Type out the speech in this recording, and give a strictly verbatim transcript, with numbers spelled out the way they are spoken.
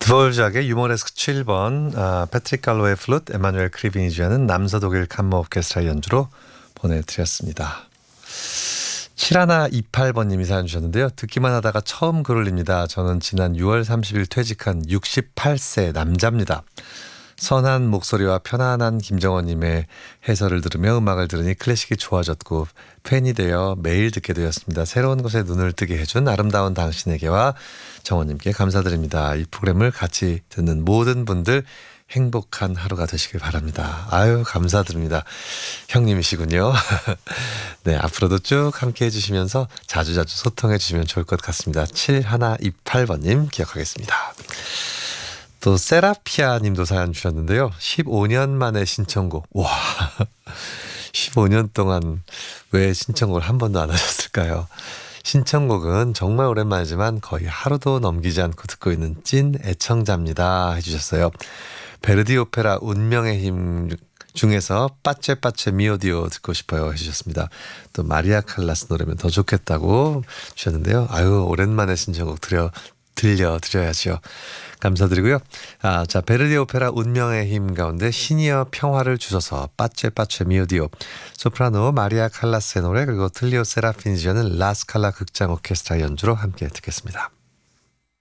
드볼작의 유머레스크 칠 번, 아, 패트릭 갈로의 플룻, 에마누엘 크리빈이 주하는 남서독일 캄머 오케스트라 연주로 보내드렸습니다. 칠일이팔 번님이 사연 주셨는데요. 듣기만 하다가 처음 글 올립니다. 저는 지난 유월 삼십일 퇴직한 육십팔 세 남자입니다. 선한 목소리와 편안한 김정원님의 해설을 들으며 음악을 들으니 클래식이 좋아졌고 팬이 되어 매일 듣게 되었습니다. 새로운 곳에 눈을 뜨게 해준 아름다운 당신에게와 정원님께 감사드립니다. 이 프로그램을 같이 듣는 모든 분들 행복한 하루가 되시길 바랍니다. 아유, 감사드립니다. 형님이시군요. 네, 앞으로도 쭉 함께 해주시면서 자주자주 소통해 주시면 좋을 것 같습니다. 칠일이팔 번님 기억하겠습니다. 또 세라피아 님도 사연 주셨는데요. 십오 년 만에 신청곡. 와, 십오 년 동안 왜 신청곡을 한 번도 안 하셨을까요? 신청곡은 정말 오랜만이지만 거의 하루도 넘기지 않고 듣고 있는 찐 애청자입니다 해주셨어요. 베르디 오페라 운명의 힘 중에서 빠체 빠체 미오디오 듣고 싶어요 해주셨습니다. 또 마리아 칼라스 노래면 더 좋겠다고 주셨는데요. 아유, 오랜만에 신청곡 드려 들려드려야죠. 감사드리고요. 아, 자, 베르디 오페라 운명의 힘 가운데 신이여 평화를 주소서 빠체 빠체 미오디오, 소프라노 마리아 칼라스의 노래, 그리고 틀리오 세라핀이 지어낸 라스칼라 극장 오케스트라 연주로 함께 듣겠습니다.